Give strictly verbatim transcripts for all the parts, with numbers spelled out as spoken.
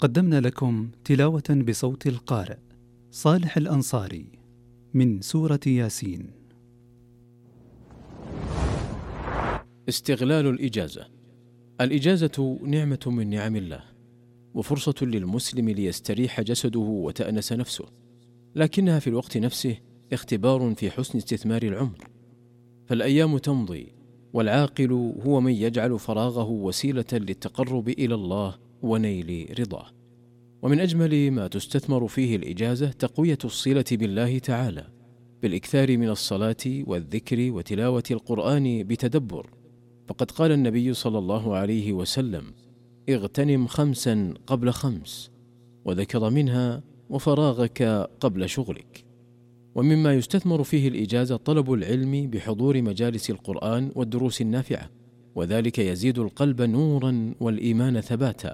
قدمنا لكم تلاوة بصوت القارئ صالح الأنصاري من سورة ياسين. استغلال الإجازة. الإجازة نعمة من نعم الله، وفرصة للمسلم ليستريح جسده وتأنس نفسه، لكنها في الوقت نفسه اختبار في حسن استثمار العمر. فالأيام تمضي، والعاقل هو من يجعل فراغه وسيلة للتقرب إلى الله ونيل رضاه. ومن أجمل ما تستثمر فيه الإجازة تقوية الصلة بالله تعالى، بالإكثار من الصلاة والذكر وتلاوة القرآن بتدبر. فقد قال النبي صلى الله عليه وسلم: اغتنم خمسا قبل خمس، وذكر منها وفراغك قبل شغلك. ومما يستثمر فيه الإجازة طلب العلم بحضور مجالس القرآن والدروس النافعة، وذلك يزيد القلب نورا والإيمان ثباتا.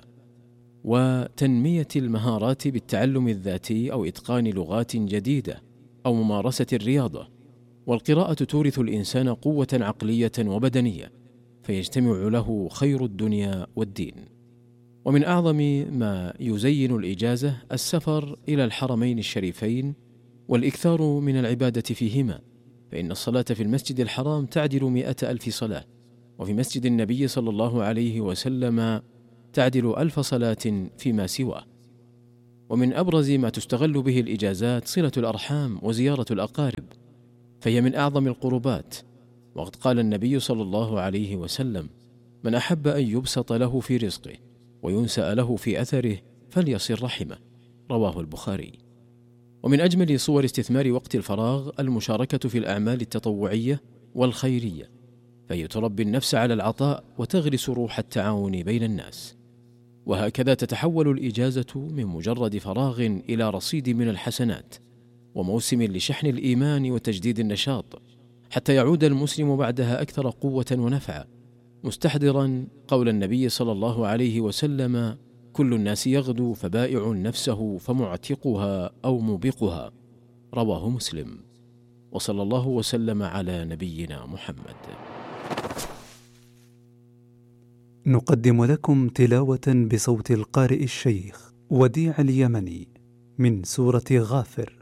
وتنمية المهارات بالتعلم الذاتي أو إتقان لغات جديدة أو ممارسة الرياضة. والقراءة تورث الإنسان قوة عقلية وبدنية، فيجتمع له خير الدنيا والدين. ومن أعظم ما يزين الإجازة السفر إلى الحرمين الشريفين والإكثار من العبادة فيهما، فإن الصلاة في المسجد الحرام تعدل مئة ألف صلاة، وفي مسجد النبي صلى الله عليه وسلم تعدل ألف صلاة فيما سواه. ومن أبرز ما تستغل به الإجازات صلة الأرحام وزيارة الأقارب، فهي من أعظم القربات. وقد قال النبي صلى الله عليه وسلم: من أحب أن يبسط له في رزقه وينسأ له في أثره فليصل رحمه، رواه البخاري. ومن أجمل صور استثمار وقت الفراغ المشاركة في الأعمال التطوعية والخيرية، فهي تربي النفس على العطاء وتغرس روح التعاون بين الناس. وهكذا تتحول الإجازة من مجرد فراغ إلى رصيد من الحسنات وموسم لشحن الإيمان وتجديد النشاط، حتى يعود المسلم بعدها أكثر قوة ونفعا، مستحضرا قول النبي صلى الله عليه وسلم: كل الناس يغدو فبائع نفسه فمعتقها أو موبقها، رواه مسلم. وصلى الله وسلم على نبينا محمد. نقدم لكم تلاوة بصوت القارئ الشيخ وديع اليمني من سورة غافر.